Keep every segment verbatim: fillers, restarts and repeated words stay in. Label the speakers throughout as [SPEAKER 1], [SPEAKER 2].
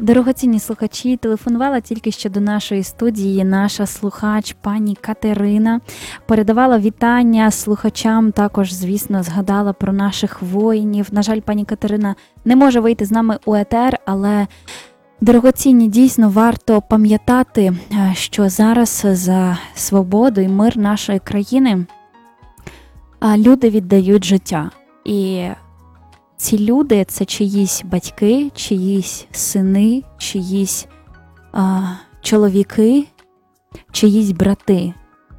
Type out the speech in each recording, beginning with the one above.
[SPEAKER 1] Дорогоцінні слухачі, телефонувала тільки що до нашої студії наша слухач пані Катерина. Передавала вітання слухачам, також, звісно, згадала про наших воїнів. На жаль, пані Катерина не може вийти з нами у етер, але, дорогоцінні, дійсно варто пам'ятати, що зараз за свободу і мир нашої країни люди віддають життя. І ці люди – це чиїсь батьки, чиїсь сини, чиїсь а, чоловіки, чиїсь брати.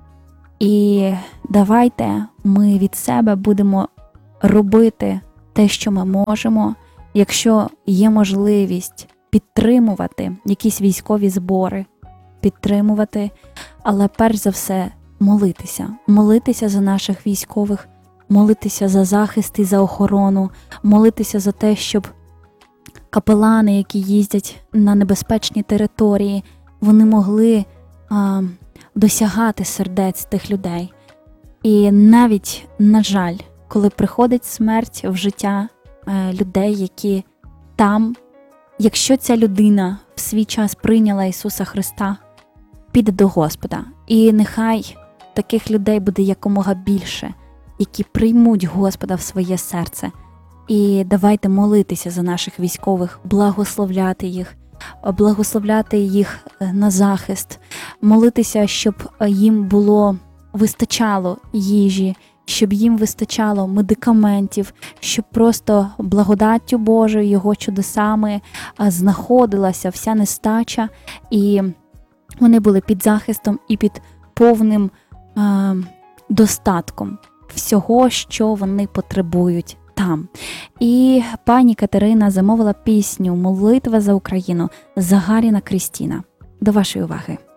[SPEAKER 1] І давайте ми від себе будемо робити те, що ми можемо, якщо є можливість підтримувати якісь військові збори, підтримувати, але перш за все молитися. Молитися за наших військових, молитися за захист і за охорону, молитися за те, щоб капелани, які їздять на небезпечні території, вони могли а, досягати сердець тих людей. І навіть, на жаль, коли приходить смерть в життя е, людей, які там, якщо ця людина в свій час прийняла Ісуса Христа, піде до Господа. І нехай таких людей буде якомога більше, які приймуть Господа в своє серце. І давайте молитися за наших військових, благословляти їх, благословляти їх на захист, молитися, щоб їм було вистачало їжі, щоб їм вистачало медикаментів, щоб просто благодаттю Божою, Його чудесами знаходилася вся нестача, і вони були під захистом і під повним е, достатком всього, що вони потребують там. І пані Катерина замовила пісню «Молитва за Україну» Загаріна Крістіна. До вашої уваги.